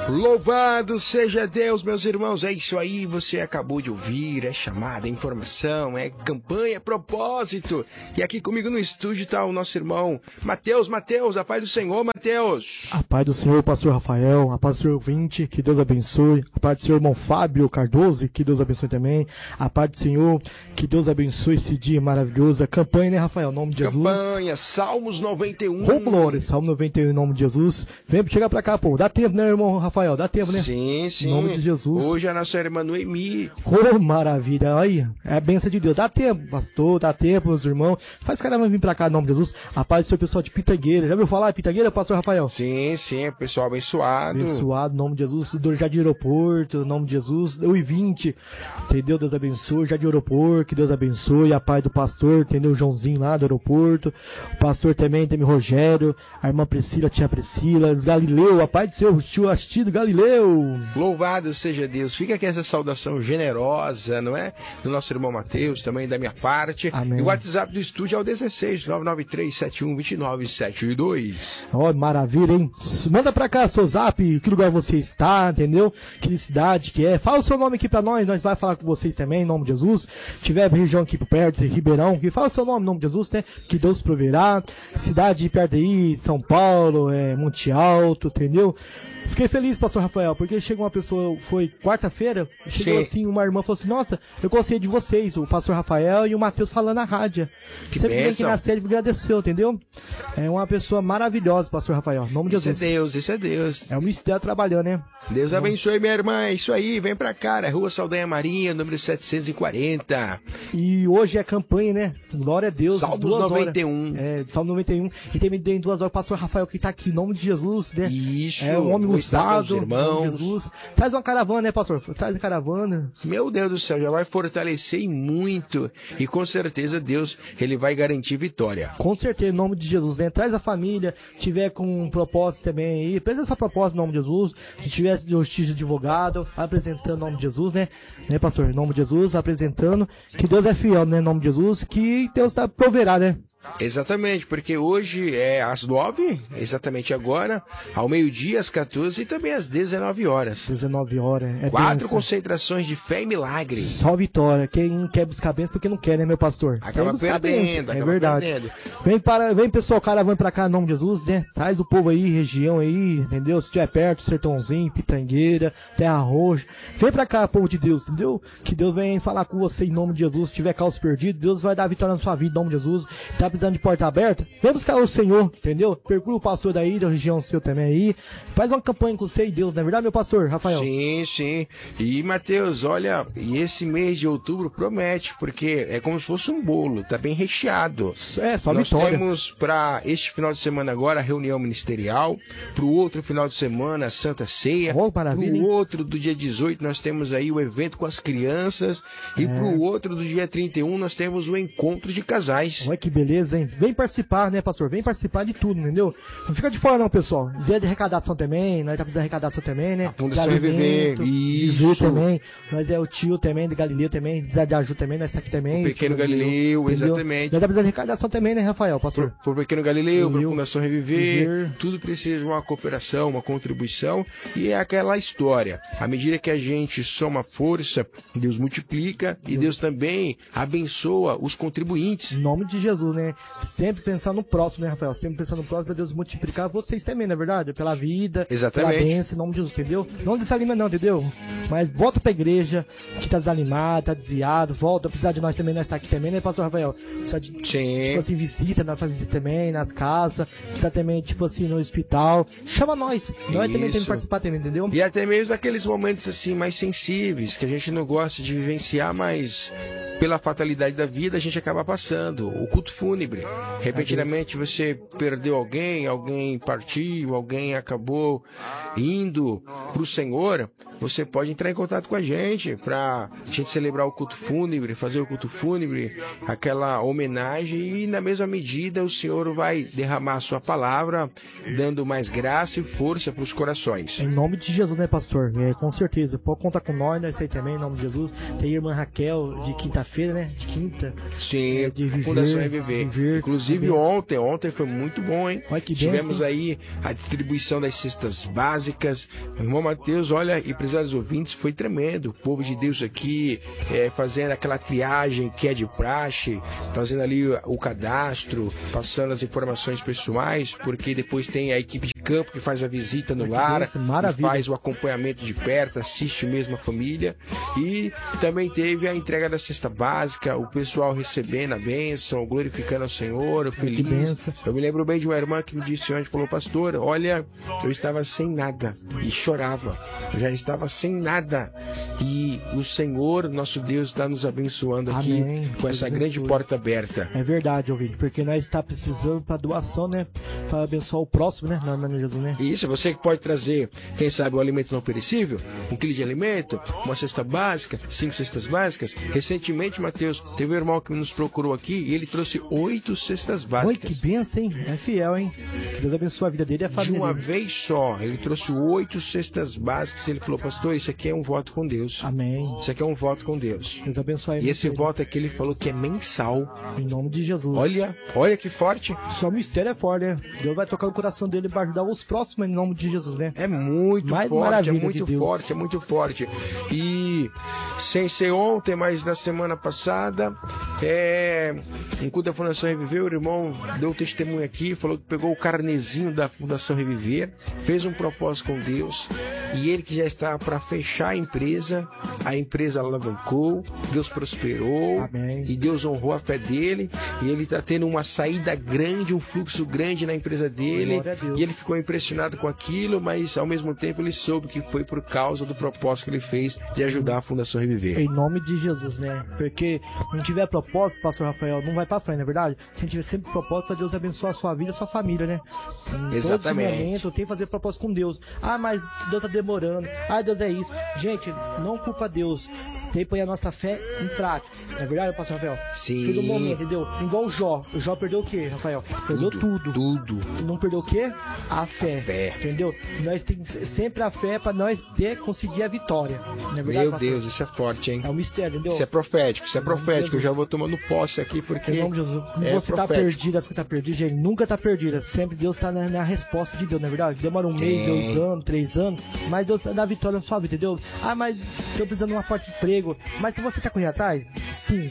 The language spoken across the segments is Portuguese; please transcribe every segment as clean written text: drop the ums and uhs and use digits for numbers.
Louvado seja Deus, meus irmãos, é isso aí, você acabou de ouvir, é chamada, é informação, é campanha, é propósito. E aqui comigo no estúdio está o nosso irmão Mateus, a paz do Senhor, Mateus. A paz do Senhor, pastor Rafael, a paz do Senhor ouvinte, que Deus abençoe. A paz do Senhor, irmão Fábio Cardoso, que Deus abençoe também. A paz do Senhor, que Deus abençoe esse dia maravilhoso. A campanha, né, Rafael, em nome de Jesus. Campanha, Salmos 91. Com glória, Salmo 91, em nome de Jesus. Vem chegar pra cá, pô, dá tempo, né, irmão Rafael, dá tempo, né? Sim, sim. Em nome de Jesus. Hoje a nossa irmã Noemi. Oh, maravilha, aí, é a bênção de Deus. Dá tempo, pastor, dá tempo, meus irmãos. Faz caravana vir pra cá, em nome de Jesus. A paz do Senhor, pessoal de Pitangueira. Já ouviu falar de Pitangueira, pastor Rafael? Sim, pessoal abençoado. Abençoado, em nome de Jesus. Do Jardim Aeroporto, em nome de Jesus. 1h20, entendeu? Deus abençoe. Jardim Aeroporto, que Deus abençoe. A paz do pastor, entendeu? O Joãozinho lá do aeroporto. O pastor também, tem o Rogério. A irmã Priscila, a tia Priscila. Galileu, a paz do Senhor, o tio Astido Galileu. Louvado seja Deus. Fica aqui essa saudação generosa, não é? Do nosso irmão Mateus, também da minha parte. Amém. E o WhatsApp do estúdio é o 16-993-712972. Ó, maravilha, hein? Manda pra cá seu zap, que lugar você está, entendeu? Que cidade que é. Fala o seu nome aqui pra nós vai falar com vocês também, em nome de Jesus. Se tiver região aqui por perto, Ribeirão, que fala o seu nome, em nome de Jesus, né? Que Deus proverá. Cidade perto aí, São Paulo, Monte Alto, entendeu? Fiquei feliz, pastor Rafael, porque chegou uma pessoa, foi quarta-feira, chegou assim, uma irmã falou assim, nossa, eu gostei de vocês, o pastor Rafael e o Mateus falando na rádio. Que sempre vem aqui bênção. na série agradeceu, entendeu? É uma pessoa maravilhosa, pastor Rafael, em nome de Jesus. Isso é Deus. É o mistério trabalhando, né? Deus abençoe, minha irmã, é isso aí, vem pra cá, é Rua Saldanha Marinha, número 740. E hoje é campanha, né? Glória a Deus. Salmos 91. Salmo 91. E também tem 2 horas o pastor Rafael que tá aqui, em nome de Jesus, né? Isso. É um homem usado, em irmãos. nome de Jesus. Traz uma caravana, né, pastor? Traz uma caravana. Meu Deus do céu, já vai fortalecer e muito. E com certeza Deus, ele vai garantir vitória. Com certeza, em nome de Jesus, né? Traz a família, tiver com um propósito também aí, apresenta essa proposta em nome de Jesus. Se tiver justiça de advogado, apresentando em nome de Jesus, né? Né, pastor? Em nome de Jesus, apresentando que Deus é fiel, né? Em nome de Jesus, que Deus proverá, né? Exatamente, porque hoje é às 9, exatamente agora, ao meio-dia, às 14 e também às 19 horas. 19 horas. 4 concentrações de fé e milagre. Só vitória. Quem quer buscar bênção porque não quer, né, meu pastor? Acaba perdendo, é verdade. Perdendo. Vem pessoal, caravana pra cá, em nome de Jesus, né? Traz o povo aí, região aí, entendeu? Se estiver perto, Sertãozinho, Pitangueira, Terra Roxa. Vem pra cá, povo de Deus, entendeu? Que Deus venha falar com você em nome de Jesus. Se tiver caos perdido, Deus vai dar vitória na sua vida, em nome de Jesus. Tá precisando de porta aberta? Vem buscar o Senhor, entendeu? Percura o pastor daí, da região seu também aí. Faz uma campanha com você e Deus, não é verdade, meu pastor, Rafael? Sim. E, Mateus, olha, e esse mês de outubro promete, porque é como se fosse um bolo, tá bem recheado. Só Nós vitória. temos para este final de semana agora a reunião ministerial, para o outro final de semana a Santa Ceia, para o outro do dia 18 nós temos aí o evento com as crianças e para o outro do dia 31 nós temos o encontro de casais. Olha que beleza, hein? Vem participar, né, pastor? Vem participar de tudo, entendeu? Não fica de fora não, pessoal. Dia de arrecadação também, nós tá precisando de arrecadação também, né? A Fundação Reviver, isso. também. Nós é o tio também, de Galileu também, precisa de ajuda também, nós tá aqui também. O Pequeno Galileu, entendeu? Exatamente. Nós tá precisando de arrecadação também, né, Rafael, pastor? Por Pequeno Galileu, para a Fundação Reviver, tudo precisa de uma cooperação, uma contribuição, e é aquela história. À medida que a gente soma força, Deus multiplica e Deus também abençoa os contribuintes. Em nome de Jesus, né? Sempre pensar no próximo, né, Rafael? Sempre pensar no próximo para Deus multiplicar vocês também, não é verdade? Pela vida, exatamente, pela bênção, em nome de Jesus, entendeu? Não desanima não, entendeu? Mas volta pra igreja, que tá desanimado, tá desviado, volta, precisa de nós também, nós tá aqui também, né, pastor Rafael? Precisa de, tipo assim, visita, nós fazemos visita também, nas casas, precisa também, tipo assim, no hospital, chama nós também temos que participar também, entendeu? E até mesmo daqueles momentos, assim, mais sensíveis, que a gente não gosta de vivenciar, mas pela fatalidade da vida a gente acaba passando. O culto fúnebre, repentinamente você perdeu alguém partiu, alguém acabou indo para o Senhor, você pode entrar em contato com a gente para a gente celebrar o culto fúnebre, fazer o culto fúnebre, aquela homenagem, e na mesma medida o Senhor vai derramar a sua palavra, dando mais graça e força para os corações. Em nome de Jesus, né, pastor? Com certeza, pode contar com nós aí também, em nome de Jesus. Tem a irmã Raquel de quinta-feira quinta-feira, né? De quinta. Sim, de viver, Fundação Reviver. Inclusive ontem foi muito bom, hein? Olha que Tivemos bênção. aí a distribuição das cestas básicas. O irmão Mateus, olha, e prezados ouvintes, foi tremendo. O povo de Deus aqui fazendo aquela triagem que é de praxe, fazendo ali o cadastro, passando as informações pessoais, porque depois tem a equipe de campo que faz a visita no lar, que faz o acompanhamento de perto, assiste mesmo a família. E também teve a entrega da cesta básica, o pessoal recebendo a bênção, glorificando ao Senhor, feliz. Eu me lembro bem de uma irmã que me disse ontem, falou: pastor, olha, eu estava sem nada e chorava, eu já estava sem nada e o Senhor, nosso Deus, está nos abençoando aqui. Amém. Com essa grande porta aberta. É verdade, ouvinte, porque nós está precisando para doação, né, para abençoar o próximo, né, na de Jesus, né? Isso, você que pode trazer, quem sabe, o alimento não perecível, 1 quilo de alimento, uma cesta básica, 5 cestas básicas. Recentemente, Mateus, teve um irmão que nos procurou aqui e ele trouxe 8 cestas básicas. Oi, que benção, hein? É fiel, hein? Que Deus abençoe a vida dele e a família de uma dele. vez só, ele trouxe 8 cestas básicas. Ele falou: pastor, isso aqui é um voto com Deus. Amém. Isso aqui é um voto com Deus. Deus abençoe. E esse voto aqui, ele falou que é mensal. Em nome de Jesus. Olha que forte. Só o mistério é forte, né? Deus vai tocar no coração dele para ajudar os próximos em nome de Jesus, né? É muito forte, é muito de forte, é muito forte. E sem ser ontem, mas na semana passada, em culto da Fundação Reviver, o irmão deu testemunho aqui, falou que pegou o carnezinho da Fundação Reviver, fez um propósito com Deus, e ele que já estava para fechar a empresa alavancou, Deus prosperou. Amém. E Deus honrou a fé dele, e ele está tendo uma saída grande, um fluxo grande na empresa dele, e ele ficou impressionado com aquilo, mas ao mesmo tempo ele soube que foi por causa do propósito que ele fez de ajudar a Fundação Reviver. Em nome de Jesus, né? Porque se não tiver propósito, pastor Rafael, não vai pra frente, não é verdade? Se a gente tiver sempre propósito, para Deus abençoar a sua vida e a sua família, né? Exatamente. Todo momento tem que fazer propósito com Deus. Ah, mas Deus tá demorando. Ah, Deus é isso. Gente, não culpa Deus. Tem que pôr a nossa fé em prática. Não é verdade, pastor Rafael? Sim. Todo momento, entendeu? Igual o Jó. O Jó perdeu o quê, Rafael? Perdeu tudo. Tudo. Não perdeu o quê? A fé. Entendeu? Nós temos sempre a fé para nós conseguir a vitória. Não é verdade, meu pastor? Deus, isso é forte, hein? É um mistério, entendeu? Isso é profético. Eu já vou tomando posse aqui, porque em nome de Jesus. Você tá perdido, as coisas tá perdidas, gente. Nunca tá perdida. Sempre Deus tá na resposta de Deus, não é verdade? Demora um mês, 2 anos, 3 anos, mas Deus dá vitória na sua vida, entendeu? Ah, mas tô precisando de uma porta de emprego. Mas se você tá correndo atrás, sim.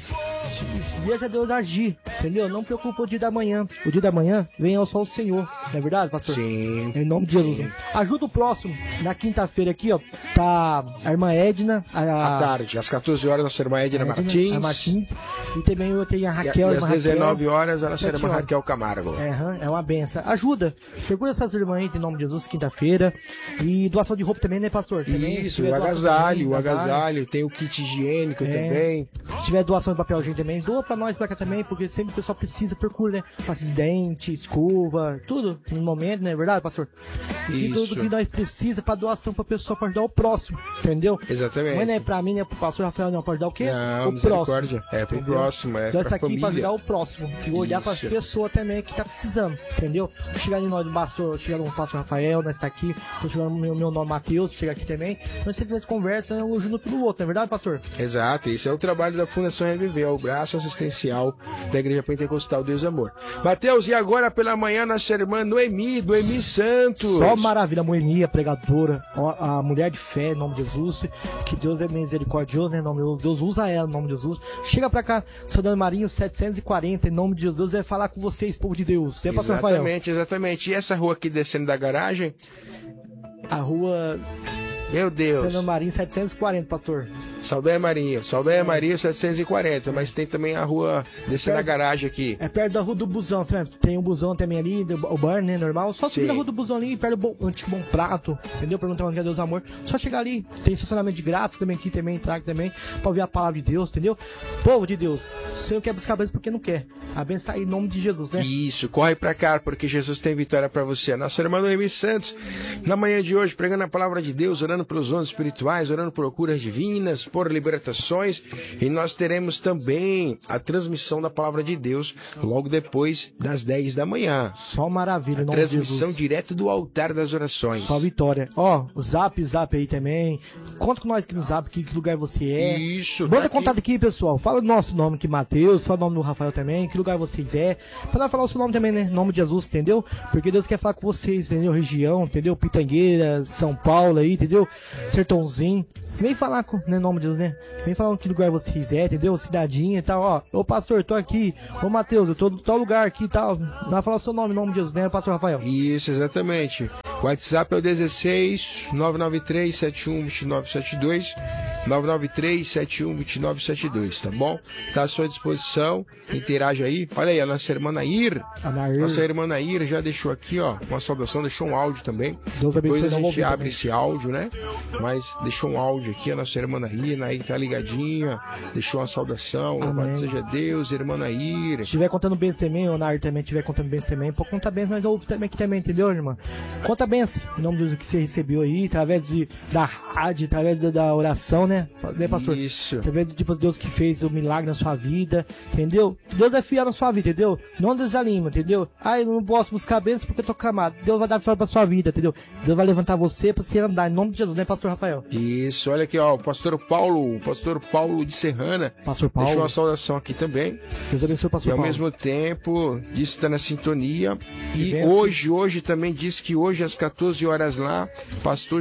Deus já deu de agir, entendeu? Não preocupa o dia da manhã. O dia da manhã vem só o Senhor, não é verdade, pastor? Sim. Em nome de Jesus. Sim. Ajuda o próximo. Na quinta-feira aqui, ó, tá a irmã Edna. À tarde, às 14 horas, nossa irmã Edna Martins. E também eu tenho a Raquel. E às 19 horas, a nossa irmã Raquel Camargo. É uma benção. Ajuda. Segura essas irmãs aí, em nome de Jesus, quinta-feira. E doação de roupa também, né, pastor? Também, isso, o agasalho. Tem o kit higiênico também. Se tiver doação de papel higiênico também, doa pra nós pra cá também, porque sempre o pessoal precisa, procura, né? Faz dente, escova, tudo no momento, não é verdade, pastor? E tudo que nós precisa pra doação pra pessoa, pra ajudar o próximo, entendeu? Exatamente. Mas não é pra mim, né? Pro pastor Rafael, não, pra ajudar o quê? Não, o próximo. É pro próximo, então, essa aqui pra ajudar o próximo. E olhar pras pessoas também que tá precisando, entendeu? Chegar em nós do pastor, chegar no pastor Rafael, nós tá aqui, tô chegando no meu nome Mateus, chega aqui também. Nós sempre conversa, né? Um junto pelo outro, não é verdade, pastor? Exato, esse é o trabalho da Fundação Reviver, é o braço assistencial da Igreja Pentecostal Deus Amor. Mateus, e agora pela manhã nossa irmã Noemi Santos. Só maravilha, Noemi, pregadora, a mulher de fé, em nome de Jesus, que Deus é misericordioso, né, em nome de Jesus, Deus usa ela, em nome de Jesus. Chega pra cá, São Dona Marinho 740, em nome de Jesus, Deus vai falar com vocês, povo de Deus. Tem pastor Rafael? Exatamente. E essa rua aqui descendo da garagem? A rua... Meu Deus. São Dona Marinho 740, pastor. Saldanha Marinho 740, mas tem também a rua descendo a garagem aqui. É perto da rua do Busão, você lembra? Tem um busão também ali, o bar, né, normal. Só subir na rua do Busão ali, perto do Antigo Bom Prato, entendeu? Perguntar onde é Deus Amor. Só chegar ali, tem estacionamento de graça também aqui, também, entrar também, pra ouvir a palavra de Deus, entendeu? Povo de Deus, você não quer buscar a bênção porque não quer. A bênção tá aí em nome de Jesus, né? Isso, corre pra cá, porque Jesus tem vitória pra você. Nossa irmã Noemi Santos, na manhã de hoje, pregando a palavra de Deus, orando orando pelos dons espirituais, orando por curas divinas, por libertações, e nós teremos também a transmissão da Palavra de Deus logo depois das 10 da manhã. Só maravilha, em nome de Transmissão Jesus. direto do altar das orações. Só vitória. Ó, o zap aí também. Conta com nós aqui no zap, que lugar você é. Isso, Manda tá aqui. contato aqui, pessoal. Fala o nosso nome aqui, Matheus. Fala o nome do Rafael também, que lugar vocês é. Pra nós falar o seu nome também, né? Nome de Jesus, entendeu? Porque Deus quer falar com vocês, entendeu? Região, entendeu? Pitangueira, São Paulo aí, entendeu? Sertãozinho. Vem falar com, né, nome de Deus, né? Vem falar que lugar você quiser, entendeu? Cidadinha e tal, ó. Ô, pastor, tô aqui. Ô, Matheus, eu tô no tal lugar aqui e tal. Vai falar o seu nome, nome de Jesus, né, pastor Rafael? Isso, exatamente. O WhatsApp é o 16 993 71 2972. 993 71 2972, tá bom? Tá à sua disposição. Interaja aí. Olha aí, a nossa irmã Nair. Nossa irmã Nair já deixou aqui, ó, uma saudação, deixou um áudio também. Deus abençoe. Depois a gente abre também esse áudio, né? Mas deixou um áudio aqui, a nossa irmã Nair tá ligadinha, deixou uma saudação. Louvado seja Deus, irmã Nair. Se estiver contando bens também, o Nair também estiver contando bens também, pode contar bens, nós ouvimos também aqui também, entendeu, irmã? Conta bens, em nome de Jesus, que você recebeu aí, através da rádio, através da oração, né, pastor? Isso. Através do tipo de Deus que fez o milagre na sua vida, entendeu? Deus é fiel na sua vida, entendeu? Não desanima, entendeu? Ah, eu não posso buscar bênçãos porque eu tô camado. Deus vai dar vitória pra sua vida, entendeu? Deus vai levantar você pra você andar, em nome de Jesus, né, pastor Rafael? Isso, olha aqui, ó, o pastor Paulo de Serrana. Pastor Paulo. Deixou uma saudação aqui também. Deus abençoe o pastor E ao Paulo. mesmo tempo, diz que está na sintonia. E bênção. hoje também diz que hoje às 14 horas lá, pastor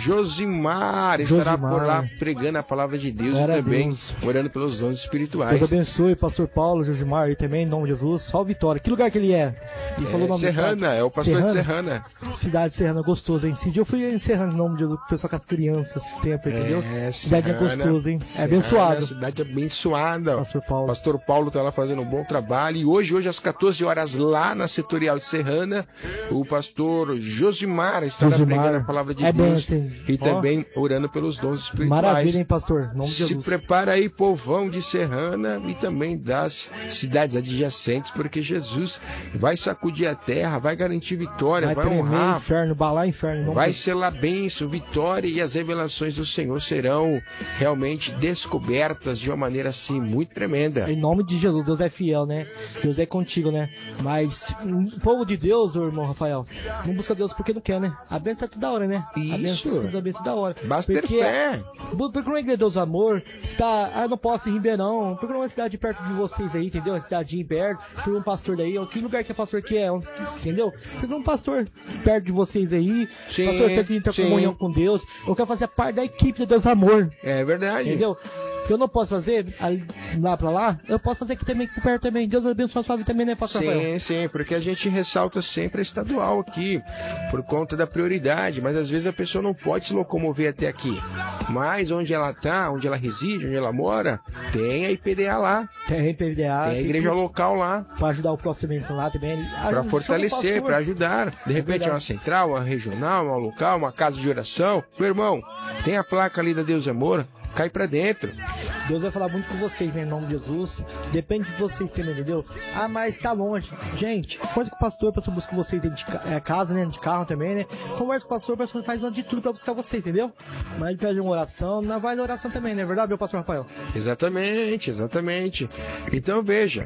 Josimar estará por lá pregando a palavra de Deus Glória e a também Deus. orando pelos dons espirituais. Deus abençoe, pastor Paulo, Josimar aí também, em nome de Jesus. Só vitória. Que lugar que ele é? Ele falou o nome da Serrana, cidade. é o pastor de Serrana. Cidade de Serrana, gostoso, hein? Esse dia eu fui em Serrana, em nome de Jesus, com o pessoal com as crianças, esse tempo, entendeu? Cidade é gostoso, hein? É abençoado. Cidade abençoada. Pastor Paulo. Pastor Paulo tá lá fazendo um bom trabalho. E hoje às 14 horas lá na setorial de Serrana, o pastor Josimar estará pregando a palavra de Deus bênção. e também orando pelos dons espirituais. Maravilha, hein, pastor? Em nome de Se Jesus. prepara aí, povão de Serrana e também das cidades adjacentes, porque Jesus vai sacudir a terra, vai garantir vitória, vai tremer honrar, inferno, balar inferno. em nome vai de Jesus. selar bênção, vitória, e as revelações do Senhor serão realmente descobertas de uma maneira assim muito tremenda. Em nome de Jesus, Deus é fiel, né? Deus é contigo, né? Mas o povo de Deus, ô irmão Rafael, não busca Deus porque não quer, né? A bênção é toda hora, né? A Isso. bênção é toda hora. Basta ter fé. Porque não é igreja Deus Amor, está, eu não posso ir em Ribeirão, porque não é uma cidade perto de vocês aí, entendeu? Uma cidadinha perto, por um pastor daí, ó, que lugar que é pastor que é, entendeu? Porque um pastor perto de vocês aí, Sim, pastor que entra em sim. comunhão com Deus, eu quero fazer parte da equipe de Deus Amor, É verdade. entendeu? Que eu não posso fazer ali, lá pra lá, eu posso fazer aqui também, aqui perto também. Deus abençoe a sua vida também, né, pastor Rafael? Sim, porque a gente ressalta sempre a estadual aqui, por conta da prioridade, mas às vezes a pessoa não pode se locomover até aqui. Mas onde ela tá, onde ela reside, onde ela mora, tem a IPDA lá, Tem PVDA, tem a igreja local lá, pra ajudar o próximo lá também. para fortalecer, para ajudar. De repente é uma verdade. central, uma regional, uma local, uma casa de oração. Meu irmão, tem a placa ali da Deus Amor, cai pra dentro. Deus vai falar muito com vocês, né, em nome de Jesus. Depende de vocês também, entendeu? Ah, mas tá longe. Gente, conversa com o pastor, o pastor busca vocês dentro de casa, né, de carro também, né? Conversa com o pastor faz de tudo pra buscar vocês, entendeu? Mas ele pede uma oração, não vai na oração também, não é verdade, meu pastor Rafael? Exatamente, exatamente. Então veja,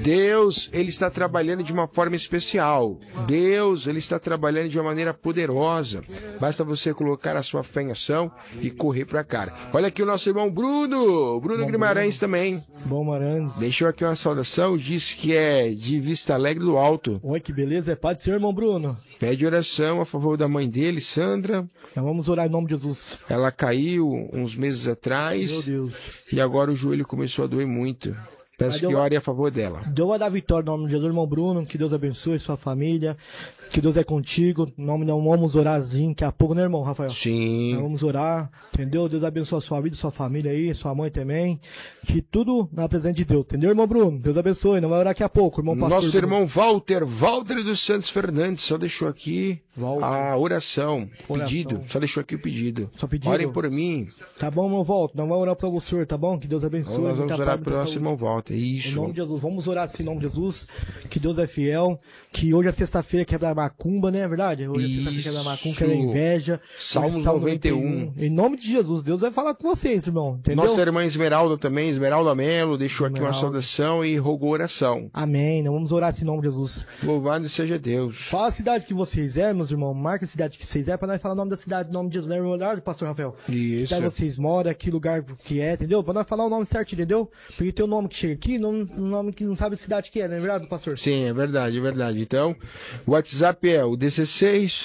Deus, ele está trabalhando de uma forma especial. Deus, ele está trabalhando de uma maneira poderosa. Basta você colocar a sua fé em ação e correr para cá. Olha aqui o nosso irmão Bruno Guimarães também. Bom, Maranhos. Deixou aqui uma saudação, disse que é de Vista Alegre do Alto. Oi, que beleza, é pai do seu irmão Bruno. Pede oração a favor da mãe dele, Sandra. Então vamos orar em nome de Jesus. Ela caiu uns meses Meu atrás Deus. e agora o joelho começou a doer muito. Peço que ore a favor dela. Deus vai dar vitória no nome de Jesus, irmão Bruno. Que Deus abençoe sua família. Que Deus é contigo. Em nome não vamos orarzinho, daqui a pouco, né, irmão Rafael? Sim. Nós vamos orar, entendeu? Deus abençoe a sua vida, sua família aí, sua mãe também. Que tudo na presença de Deus, entendeu, irmão Bruno? Deus abençoe, não vai orar daqui a pouco, irmão pastor. Nosso irmão Walter dos Santos Fernandes, só deixou aqui a oração, pedido, só deixou aqui o pedido. Só pedido? Orem por mim. Tá bom, irmão Walter, não vai orar para o senhor, tá bom? Que Deus abençoe. Nós vamos muita orar paz, pelo muita nosso saúde. irmão Walter. Em Isso. nome de Jesus, vamos orar assim, em nome de Jesus, que Deus é fiel, que hoje é sexta-feira, que é macumba, né? É verdade? Hoje é sexta-feira da macumba, que é da inveja. Salmos 91. Em nome de Jesus, Deus vai falar com vocês, irmão. Entendeu? Nossa irmã Esmeralda também, Esmeralda Melo, deixou aqui uma saudação e rogou oração. Amém. Não vamos orar assim em nome de Jesus. Louvado seja Deus. Fala a cidade que vocês é, meus irmãos. Marca a cidade que vocês é, pra nós falar o nome da cidade, o nome de Jesus, né, pastor Rafael? Isso. Cidade vocês moram, que lugar que é, entendeu? Pra nós falar o nome certo, entendeu? Porque tem o nome que chega aqui, um nome que não sabe a cidade que é, não é verdade, pastor? Sim, é verdade, é verdade. Então, o WhatsApp é o 16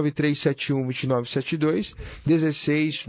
993712972, 16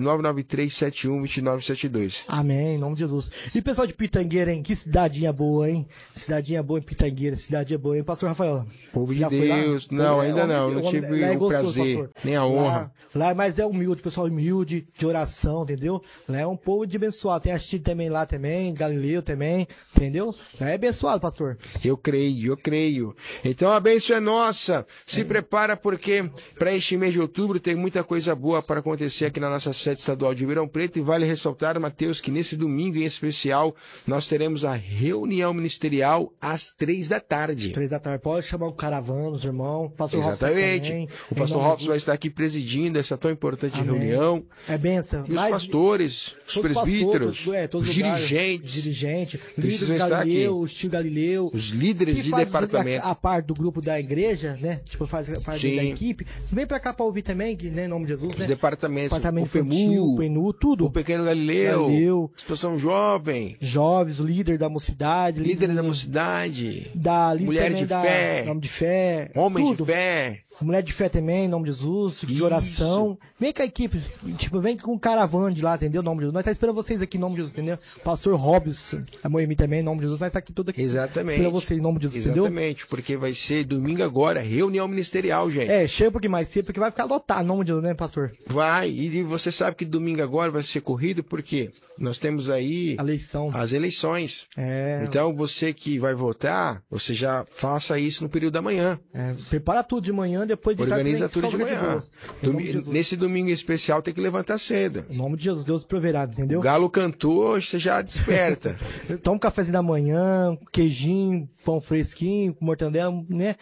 993712972. Amém, em nome de Jesus. E pessoal de Pitangueira, hein? Que cidadinha boa, hein? Cidadinha boa em Pitangueira, cidadinha boa, hein? Pastor Rafael? Povo de Deus. Não, ainda não. Não tive o prazer, nem a honra. Lá, mas é humilde, pessoal humilde, de oração, entendeu? Lá é um povo de abençoado. Tem Astide também lá também, Galileu também, entendeu? Lá é abençoado, pastor. Eu creio, eu creio. Então a bênção é nossa. Se prepara porque para este mês de outubro tem muita coisa boa para acontecer aqui na nossa sede estadual de Ribeirão Preto. E vale ressaltar, Mateus, que nesse domingo em especial nós teremos a reunião ministerial às 3 da tarde. 3 da tarde. Pode chamar o caravana, os irmãos. Pastor Exatamente. Robson também, o pastor Robson vai estar aqui presidindo essa tão importante reunião. É benção. E os pastores, os presbíteros, todos os dirigentes, líderes estar aqui. O tio Galileu, os líderes de departamento. A parte do grupo da igreja, né? Tipo, faz parte da equipe. Vem pra cá pra ouvir também, que, né, em nome de Jesus, os né? departamentos, o FEMU, o PENU, tudo. O Pequeno Galileu, expressão jovem. Jovens, o líder da mocidade. Líder da mocidade. Mulher de fé. Nome de fé. Homem de fé. Mulher de fé também, em nome de Jesus, de oração. Vem com a equipe, tipo, vem com o caravana de lá, entendeu? Em nome de Jesus. Nós tá esperando vocês aqui em nome de Jesus, entendeu? Pastor Robson, a Moemi também, em nome de Jesus. Nós tá aqui tudo aqui. Exatamente. Esperando vocês em nome de Jesus, entendeu? Exatamente, porque vai ser domingo agora, reunião ministerial, gente. Chega um pouquinho mais cedo, porque vai ficar lotado, em nome de Jesus, né, pastor? Vai, e você sabe que domingo agora vai ser corrido, porque nós temos aí as eleições. Então, você que vai votar, você já faça isso no período da manhã. Prepara tudo de manhã, depois de organiza tudo de manhã. Nesse domingo especial tem que levantar cedo. Em nome de Jesus, Deus proverá, entendeu? O galo cantou, você já desperta. Toma um cafezinho da manhã, queijinho, pão fresquinho, mortandela, né?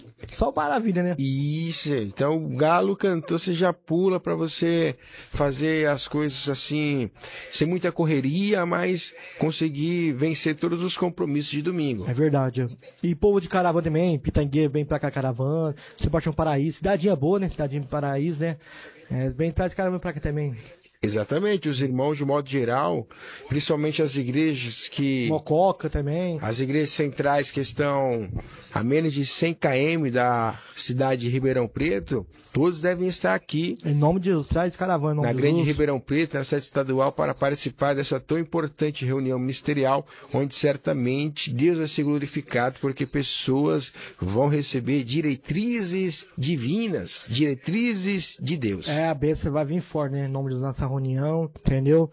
Só maravilha, né? Isso, então o galo cantou, você já pula para você fazer as coisas assim, sem muita correria, mas conseguir vencer todos os compromissos de domingo. É verdade. E povo de caravana também, Pitangueira, vem pra cá caravana, Sebastião Paraíso, cidadinha boa, né? Cidadinha Paraíso, né? Vem traz caravana pra cá também. Exatamente, os irmãos de modo geral, principalmente as igrejas que... Mococa também. As igrejas centrais que estão a menos de 100 km da cidade de Ribeirão Preto, todos devem estar aqui. Em nome de Jesus, traz caravana. Em nome na de grande Jesus. Ribeirão Preto, na sede estadual, para participar dessa tão importante reunião ministerial, onde certamente Deus vai ser glorificado, porque pessoas vão receber diretrizes divinas, diretrizes de Deus. A bênção vai vir forte, né? Em nome de Jesus, nessa reunião, entendeu?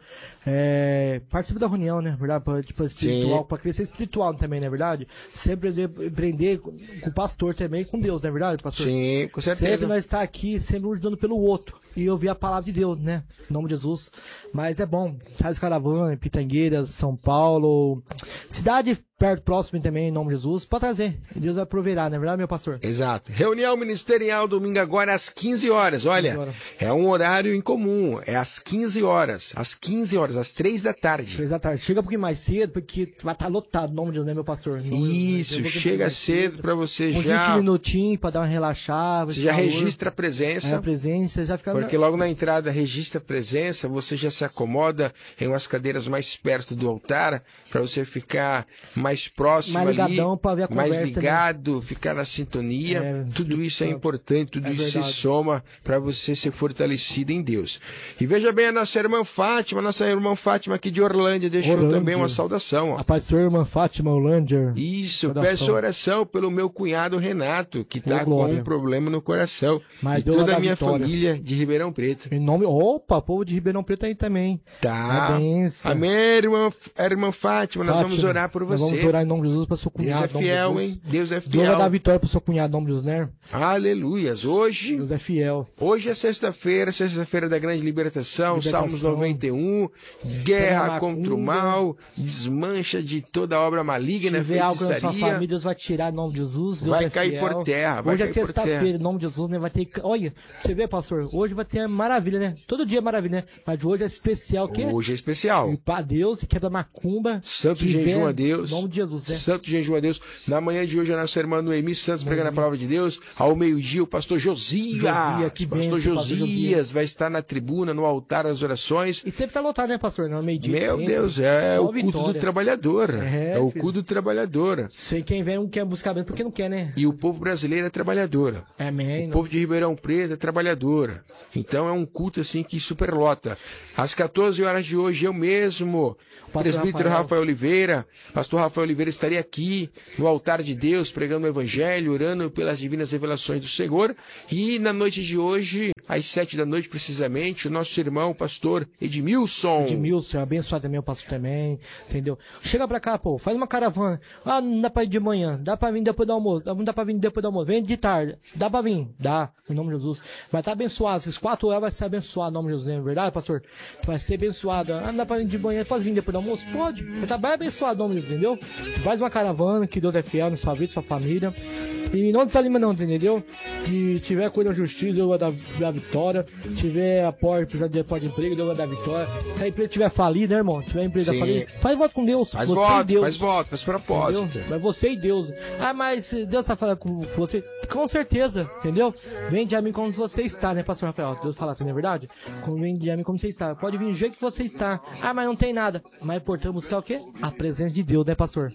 Participa da reunião, né? Verdade? Tipo, espiritual, para crescer espiritual também, não é verdade? Sempre aprender com o pastor também, com Deus, não é verdade, pastor? Sim, com certeza. Sempre nós estar aqui, sempre ajudando pelo outro. E ouvir a palavra de Deus, né? Em nome de Jesus. Mas é bom. Traz caravana, Pitangueira, São Paulo. Cidade perto, próximo também, em nome de Jesus. Pode trazer. Deus vai proverá, não é verdade, meu pastor? Exato. Reunião ministerial, domingo agora, às 15 horas. Olha, 15 horas. É um horário incomum. É às 15 horas. Às 15 horas, às 3 da tarde. 3 da tarde. Chega um pouquinho mais cedo, porque vai estar lotado, em nome de Deus, né, meu pastor? Isso, chega cedo para você uns já... 20 minutinhos para dar uma relaxada. Você já registra a presença. A presença, já fica... Porque logo na entrada registra a presença, você já se acomoda em umas cadeiras mais perto do altar, para você ficar mais próximo mais ligadão ali, pra ver a conversa, mais ligado, ficar na sintonia. Tudo isso é importante, tudo isso verdade. se soma para você ser fortalecido em Deus. E veja bem a nossa irmã Fátima aqui de Orlândia, deixou também uma saudação. Ó. A paz, sua irmã Fátima, Orlândia. Isso, peço oração pelo meu cunhado Renato, que está com um problema no coração. Mas e toda a minha família de Ribeirão Preto. Em nome... Opa, povo de Ribeirão Preto aí também. Tá. Amém, irmã Fátima, nós vamos orar por você. Vamos orar em nome de Jesus para seu cunhado. Deus é fiel, hein? Deus é fiel. Deus vai dar vitória para seu cunhado em nome de Jesus, né? Aleluias. Hoje... Deus é fiel. Hoje é sexta-feira da grande libertação, Salmos 91, guerra contra o mal, desmancha de toda obra maligna, feitiçaria. Se tiver algo na sua família, Deus vai tirar em nome de Jesus. Deus vai cair por terra. Hoje é sexta-feira, em nome de Jesus, né? Vai ter... Olha, você vê, pastor, hoje vai ter maravilha, né? Todo dia é maravilha, né? Mas hoje é especial, o quê? Hoje é especial. E para Deus, e quebra macumba. Santo jejum a Deus. Em nome de Jesus, né? Santo jejum a Deus. Na manhã de hoje, a nossa irmã Noemi Santos pregando a palavra de Deus. Ao meio-dia, o pastor Josias. Pastor Josias vai estar na tribuna, no altar das orações. E sempre tá lotado, né, pastor? No meio-dia. Meu Deus, é o culto do trabalhador. É o culto do trabalhador. Sei quem vem não quer buscar bem porque não quer, né? E o povo brasileiro é trabalhador. Amém. O povo de Ribeirão Preto é trabalhador. Então é um culto assim que superlota. Às 14 horas de hoje, eu mesmo, presbítero Rafael Oliveira, pastor Rafael Oliveira, estaria aqui no altar de Deus, pregando o evangelho, orando pelas divinas revelações do Senhor. E na noite de hoje, às 7 da noite precisamente, o nosso irmão, pastor Edmilson. Edmilson, abençoado também, o pastor também, entendeu? Chega pra cá, pô, faz uma caravana. Ah, não dá pra ir de manhã, dá pra vir depois do almoço, não dá pra vir depois do almoço, vem de tarde, dá pra vir, dá, em nome de Jesus. Vai estar abençoado, essas 4 horas vai ser abençoado, em nome de Jesus, não é verdade, pastor? Vai ser abençoado. Ah, não dá pra vir de manhã, pode vir depois do almoço? Pode, vai estar bem abençoado, em nome de Jesus, entendeu? Faz uma caravana, que Deus é fiel na sua vida, na sua família. E não desanima não, entendeu? Se tiver coisa da justiça, eu vou dar vitória. Se tiver a porta, precisar de porta de emprego, eu vou dar vitória. Se a empresa tiver falido, né, irmão? Se tiver a empresa falida, faz voto com Deus. Faz voto, faz propósito. Entendeu? Mas você e Deus. Ah, mas Deus tá falando com você? Com certeza, entendeu? Vem de mim como você está, né, pastor Rafael? Deus fala assim, não é verdade? Vem de mim como você está. Pode vir do jeito que você está. Ah, mas não tem nada. Mas é importante buscar o quê? A presença de Deus, né, pastor?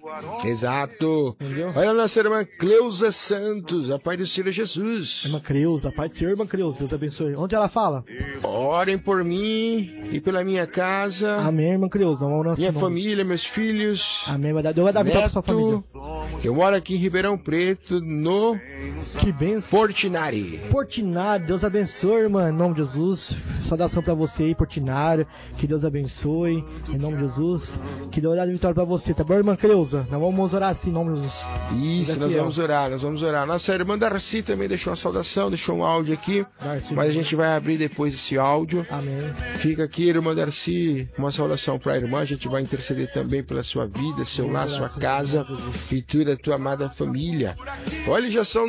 Exato. Entendeu? Olha a nossa irmã Cleusa Santos, a paz do Senhor Jesus. Irmã Creuza, a paz do Senhor, irmã Creuza, Deus abençoe. Onde ela fala? Orem por mim e pela minha casa. Amém, irmã Creuza. Minha família, meus filhos. Amém, Deus vai dar vitória pra sua família. Eu moro aqui em Ribeirão Preto, no que benção. Portinari. Portinari, Deus abençoe, irmã, em nome de Jesus. Saudação pra você aí, Portinari. Que Deus abençoe, em nome de Jesus. Que Deus dá vitória pra você, tá bom, irmã Creuza? Nós vamos orar assim, em nome de Jesus. Isso, nós vamos orar. Nossa irmã Darcy também deixou uma saudação, deixou um áudio aqui. Darcy, mas a gente vai abrir depois esse áudio. Amém. Fica aqui, irmã Darcy, uma saudação pra irmã. A gente vai interceder também pela sua vida, seu lar, sua casa e toda a tua amada família. Olha, já são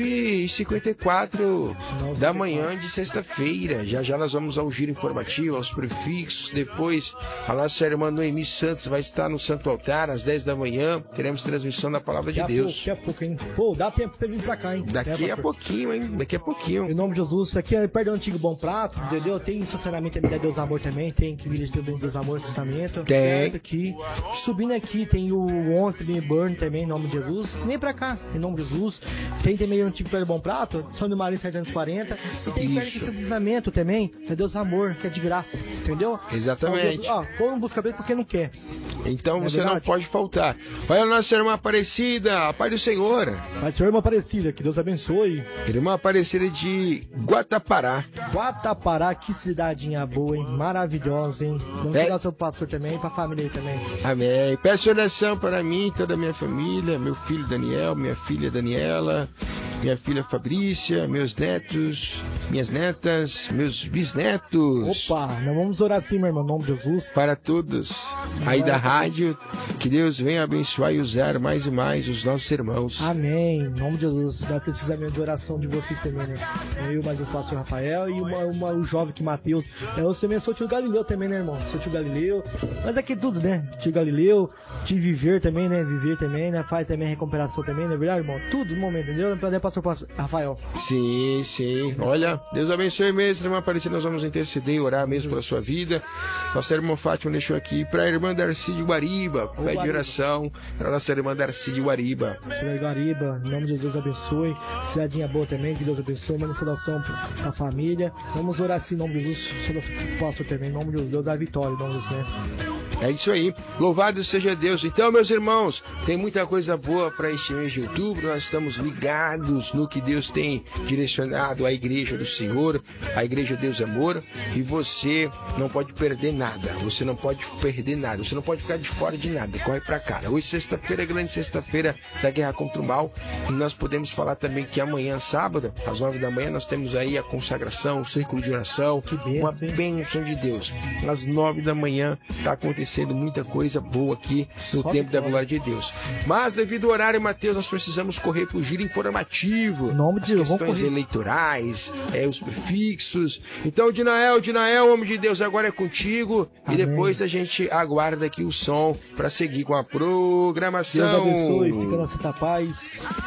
9h54 da manhã de sexta-feira. Já nós vamos ao giro informativo, aos prefixos. Depois, a nossa irmã Noemi Santos vai estar no Santo Altar às 10 da manhã. Teremos transmissão da Palavra de Deus. Daqui a pouco, hein? Pô, dá tempo pra você vir pra cá, hein? Daqui a pouquinho, hein? Daqui a pouquinho. Em nome de Jesus, isso aqui é perto do antigo Bom Prato, entendeu? Tem estacionamento também da Deus Amor também. Tem que vir de Deus Amor, assentamento. Tem. Aqui. Subindo aqui, tem o 11 também, Burn também, em nome de Jesus. Vem pra cá, em nome de Jesus. Tem também o antigo perto do Bom Prato, São de Maria 740. E tem perto desse estacionamento também, da Deus Amor, que é de graça, entendeu? Exatamente. Ó, não busca bem porque não quer. Então você não pode faltar. Olha a nossa irmã Aparecida, a paz do Senhor. Paz do Senhor, irmã Aparecida, que Deus abençoe. Irmã Aparecida de Guatapará. Guatapará, que cidadinha boa, hein? Maravilhosa, hein? Vamos pegar seu pastor também e pra família aí também. Amém. Peço oração para mim, toda a minha família, meu filho Daniel, minha filha Daniela, minha filha Fabrícia, meus netos, minhas netas, meus bisnetos. Opa, nós vamos orar assim, meu irmão, em nome de Jesus. Para todos aí da rádio, que Deus venha abençoar e usar mais e mais os nossos irmãos. Amém, em nome de Jesus. Nós precisamos de oração de vocês também, né? Eu, mais o pastor Rafael e o jovem que Mateus. Eu também sou tio Galileu também, né, irmão? Sou tio Galileu. Mas aqui tudo, né? Tio Galileu, tio Viver também, né? Viver também, né? Faz também a recuperação também, não é verdade, irmão? Tudo no momento, entendeu? Para pastor Rafael. Sim, sim. Olha, Deus abençoe mesmo, irmã Aparecida. Nós vamos interceder e orar mesmo pela sua vida. Nossa irmã Fátima deixou aqui para a irmã Darcy de Guariba. Pede oração para nossa irmã Darcy de Guariba. Guariba, em nome de Deus abençoe. Cidadinha boa também, que Deus abençoe. Manda saudação para a família. Vamos orar assim em nome de Jesus. Saudação para o pastor também, em nome de Deus da vitória, em nome de Deus, né? É isso aí. Louvado seja Deus. Então, meus irmãos, tem muita coisa boa para este mês de outubro. Nós estamos ligados no que Deus tem direcionado à Igreja do Senhor, à Igreja Deus Amor. E você não pode perder nada. Você não pode perder nada. Você não pode ficar de fora de nada. Corre pra cá. Hoje, sexta-feira, grande sexta-feira da guerra contra o mal. E nós podemos falar também que amanhã, sábado, às 9 da manhã, nós temos aí a consagração, o círculo de oração. Que bênção, uma bênção de Deus. Às 9 da manhã está acontecendo muita coisa boa aqui no Templo da Glória de Deus. Mas devido ao horário, Mateus, nós precisamos correr para o giro informativo. Nome de as questões eleitorais, os prefixos. Então, Dinael, homem de Deus, agora é contigo. Amém. E depois a gente aguarda aqui o som para seguir com a programação. Deus abençoe, fica na santa paz.